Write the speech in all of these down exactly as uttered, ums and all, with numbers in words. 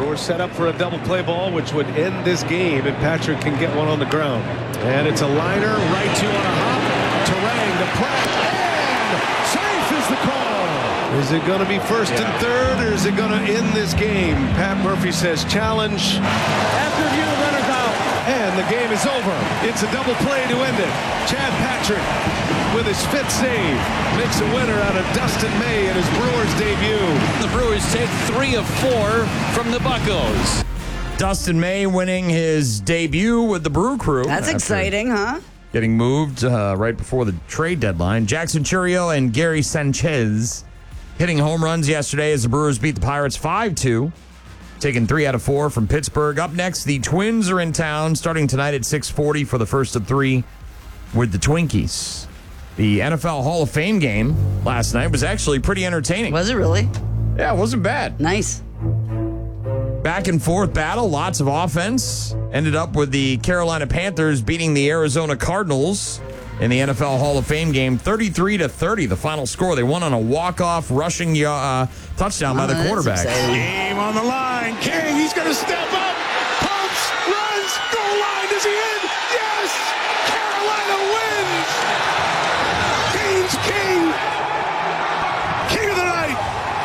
Brewers set up for a double play ball, which would end this game, and Patrick can get one on the ground. And it's a liner, right to on a hop. Turang to Pratt, and safe is the call. Is it going to be first yeah. and third, or is it going to end this game? Pat Murphy says challenge. After view, the runner's out. And the game is over. It's a double play to end it. Chad Patrick, with his fifth save, makes a winner out of Dustin May in his Brewers debut. The Brewers take three of four from the Buccos. Dustin May winning his debut with the Brew Crew. That's exciting, huh? Getting moved uh, right before the trade deadline. Jackson Chourio and Gary Sanchez hitting home runs yesterday as the Brewers beat the Pirates five two. Taking three out of four from Pittsburgh. Up next, the Twins are in town starting tonight at six forty for the first of three with the Twinkies. The N F L Hall of Fame game last night was actually pretty entertaining. Was it really? Yeah, it wasn't bad. Nice. Back and forth battle, lots of offense. Ended up with the Carolina Panthers beating the Arizona Cardinals in the N F L Hall of Fame game, thirty-three to thirty, the final score. They won on a walk-off rushing uh, touchdown oh, by the quarterback. Game on the line. King, he's going to step up. Pumps, runs, goal line. Is he in? Yes! Carolina wins! King's king! King of the night!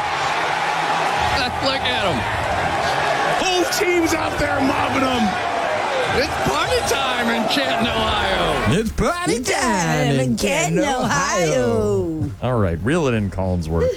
Look at him. Whole team's out there mobbing him. It's party time in Canton, Ohio. It's party time in Canton, Ohio. All right, reel it in, Collinsworth.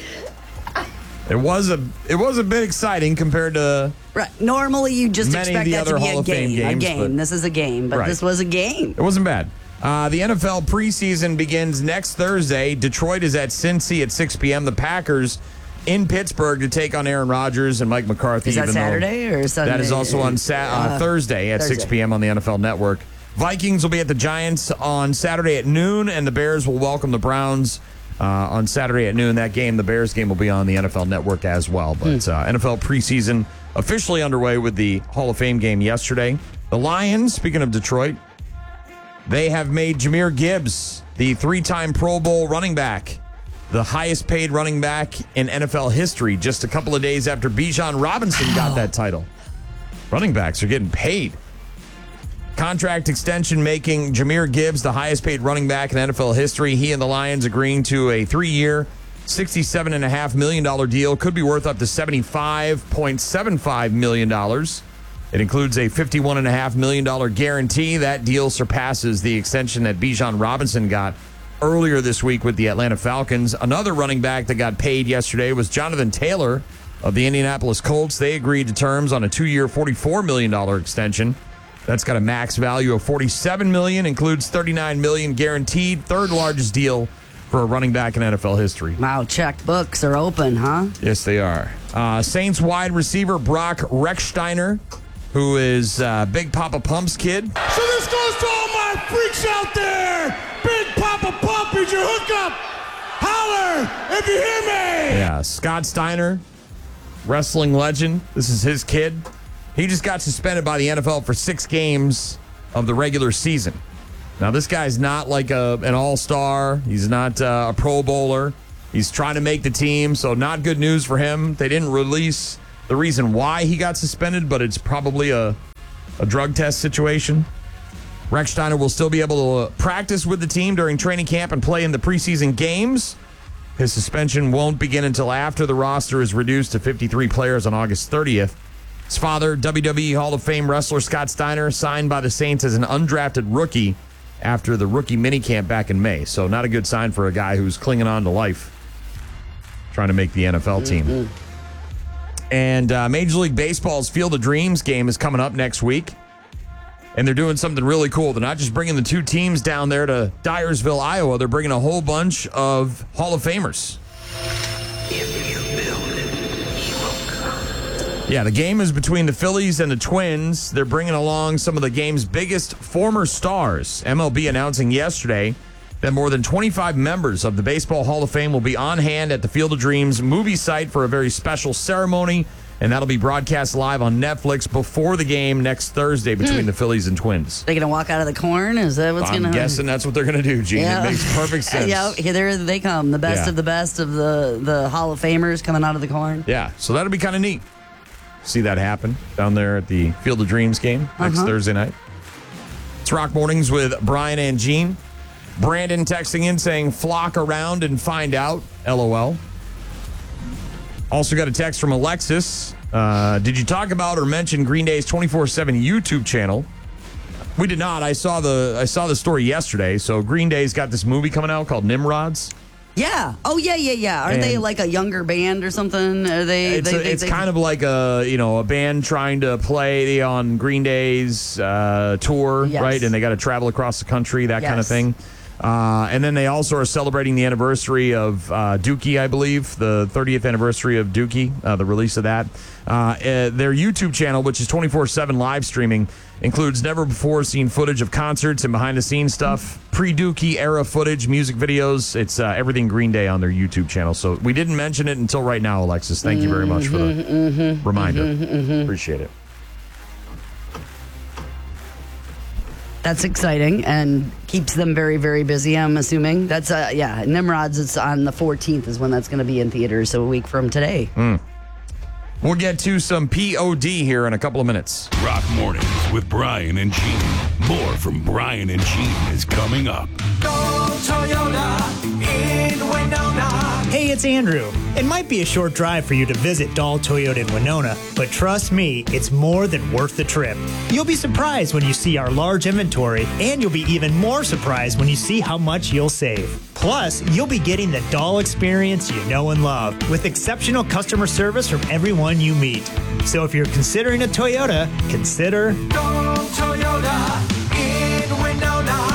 It was a it was a bit exciting compared to right. Normally, you just many expect of the that other to be Hall a of Fame game. games, a game. This is a game, but right. this was a game. It wasn't bad. Uh, the N F L preseason begins next Thursday. Detroit is at Cincy at six p.m. The Packers in Pittsburgh to take on Aaron Rodgers and Mike McCarthy. Is that even Saturday or Sunday? That is also on sa- uh, Thursday at Thursday. six p.m. on the N F L Network. Vikings will be at the Giants on Saturday at noon, and the Bears will welcome the Browns uh, on Saturday at noon. That game, the Bears game, will be on the N F L Network as well. But uh, N F L preseason officially underway with the Hall of Fame game yesterday. The Lions, speaking of Detroit, they have made Jahmyr Gibbs the three-time Pro Bowl running back, the highest paid running back in N F L history, just a couple of days after Bijan Robinson got that title. Running backs are getting paid. Contract extension making Jahmyr Gibbs the highest paid running back in N F L history. He and the Lions agreeing to a three-year, sixty-seven point five million dollars deal. Could be worth up to seventy-five point seven five million dollars. It includes a fifty-one point five million dollars guarantee. That deal surpasses the extension that Bijan Robinson got earlier this week with the Atlanta Falcons. Another running back that got paid yesterday was Jonathan Taylor of the Indianapolis Colts. They agreed to terms on a two-year, forty-four million dollars extension. That's got a max value of forty-seven million dollars, includes thirty-nine million dollars guaranteed, third largest deal for a running back in N F L history. Wow, checked books are open, huh? Yes, they are. Uh, Saints wide receiver Brock Rechsteiner, who is uh, Big Papa Pump's kid. So this goes to all my freaks out there. Big Papa Pump is your hookup. Holler if you hear me. Yeah, Scott Steiner, wrestling legend. This is his kid. He just got suspended by the N F L for six games of the regular season. Now, this guy's not like a, an all-star. He's not uh, a Pro Bowler. He's trying to make the team, so not good news for him. They didn't release the reason why he got suspended, but it's probably a, a drug test situation. Rechsteiner will still be able to practice with the team during training camp and play in the preseason games. His suspension won't begin until after the roster is reduced to fifty-three players on August thirtieth. His father, W W E Hall of Fame wrestler Scott Steiner, signed by the Saints as an undrafted rookie after the rookie minicamp back in May. So not a good sign for a guy who's clinging on to life, trying to make the N F L team. Mm-hmm. And uh, Major League Baseball's Field of Dreams game is coming up next week. And they're doing something really cool. They're not just bringing the two teams down there to Dyersville, Iowa. They're bringing a whole bunch of Hall of Famers. If you build it, he will come. Yeah, the game is between the Phillies and the Twins. They're bringing along some of the game's biggest former stars. M L B announcing yesterday that more than twenty-five members of the Baseball Hall of Fame will be on hand at the Field of Dreams movie site for a very special ceremony. And that'll be broadcast live on Netflix before the game next Thursday between hmm. the Phillies and Twins. They're going to walk out of the corn? Is that what's going to I'm happen? guessing that's what they're going to do, Gene. Yeah. It makes perfect sense. Yeah, here they come. The best Yeah. of the best of the, the Hall of Famers coming out of the corn. Yeah, so that'll be kind of neat. see that happen down there at the Field of Dreams game next Uh-huh. Thursday night. It's Rock Mornings with Brian and Gene. Brandon texting in saying, flock around and find out, LOL. Also got a text from Alexis. Uh, did you talk about or mention Green Day's twenty-four seven YouTube channel? We did not. I saw the I saw the story yesterday. So Green Day's got this movie coming out called Nimrods. Yeah. Oh, yeah, yeah, yeah. Are they And- like a younger band or something? Are they? It's, they, a, they, it's they- kind of like a you know a band trying to play on Green Day's uh, tour, Yes. right? And they got to travel across the country, that kind of Yes. thing. Uh, and then they also are celebrating the anniversary of uh, Dookie, I believe, the thirtieth anniversary of Dookie, uh, the release of that. Uh, uh, their YouTube channel, which is twenty-four seven live streaming, includes never before seen footage of concerts and behind the scenes stuff, pre-Dookie era footage, music videos. It's uh, everything Green Day on their YouTube channel. So we didn't mention it until right now, Alexis. Thank you very much for the Mm-hmm, reminder. Appreciate it. That's exciting and keeps them very, very busy, I'm assuming. That's, uh, yeah, Nimrods, it's on the fourteenth is when that's going to be in theaters, so a week from today. Mm. We'll get to some P O D here in a couple of minutes. Rock Mornings with Brian and Gene. More from Brian and Gene is coming up. Hey, it's Andrew. It might be a short drive for you to visit Dahl Toyota in Winona, but trust me, it's more than worth the trip. You'll be surprised when you see our large inventory, and you'll be even more surprised when you see how much you'll save. Plus, you'll be getting the Dahl experience you know and love, with exceptional customer service from everyone you meet. So if you're considering a Toyota, consider Dahl Toyota in Winona.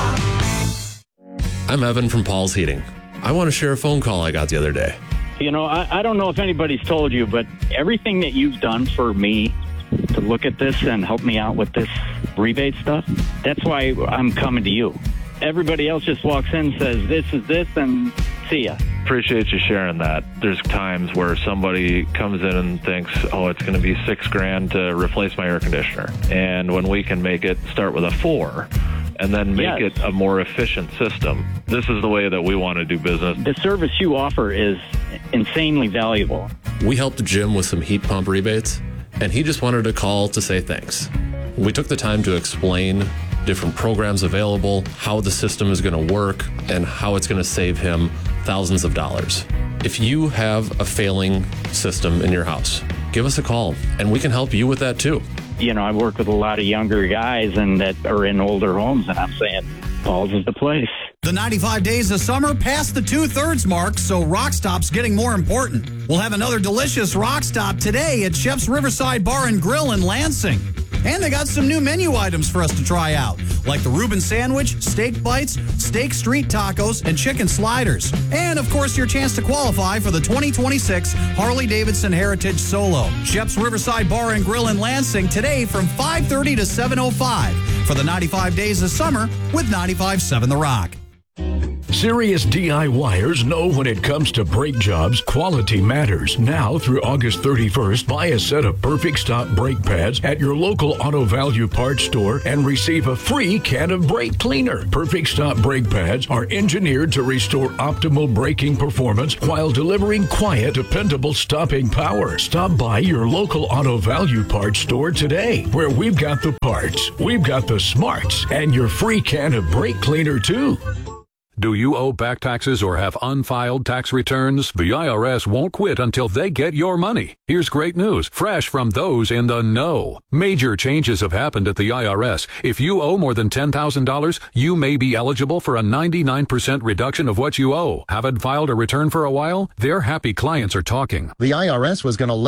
I'm Evan from Paul's Heating. I want to share a phone call I got the other day. You know, I, I don't know if anybody's told you, but everything that you've done for me to look at this and help me out with this rebate stuff, that's why I'm coming to you. Everybody else just walks in, says, this is this, and see ya. Appreciate you sharing that. There's times where somebody comes in and thinks, oh, it's going to be six grand to replace my air conditioner. And when we can make it start with a four and then make Yes. it a more efficient system, this is the way that we want to do business. The service you offer is insanely valuable. We helped Jim with some heat pump rebates, and he just wanted to call to say thanks. We took the time to explain different programs available, how the system is going to work, and how it's going to save him thousands of dollars. If you have a failing system in your house, give us a call, and we can help you with that too. You know, I work with a lot of younger guys and that are in older homes, and I'm saying, Paul's is the place. The ninety-five days of summer passed the two-thirds mark, so Rock Stop's getting more important. We'll have another delicious Rock Stop today at Chef's Riverside Bar and Grill in Lansing. And they got some new menu items for us to try out, like the Reuben Sandwich, Steak Bites, Steak Street Tacos, and Chicken Sliders. And, of course, your chance to qualify for the twenty twenty-six Harley-Davidson Heritage Solo. Shep's Riverside Bar and Grill in Lansing today from five thirty to seven oh five for the ninety-five days of summer with ninety-five point seven The Rock. Serious DIYers know when it comes to brake jobs, quality matters. Now through August thirty-first, buy a set of Perfect Stop brake pads at your local Auto Value Parts store and receive a free can of brake cleaner. Perfect Stop brake pads are engineered to restore optimal braking performance while delivering quiet, dependable stopping power. Stop by your local Auto Value Parts store today, where we've got the parts, we've got the smarts, and your free can of brake cleaner too. Do you owe back taxes or have unfiled tax returns? The I R S won't quit until they get your money. Here's great news, fresh from those in the know. Major changes have happened at the I R S. If you owe more than ten thousand dollars, you may be eligible for a ninety-nine percent reduction of what you owe. Haven't filed a return for a while? Their happy clients are talking. The I R S was going to let